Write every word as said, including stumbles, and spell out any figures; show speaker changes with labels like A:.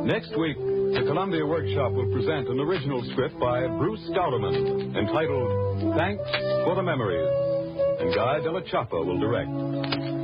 A: Next week, the Columbia Workshop will present an original script by Bruce Stouderman entitled Thanks for the Memories, and Guy Della Chappa will direct.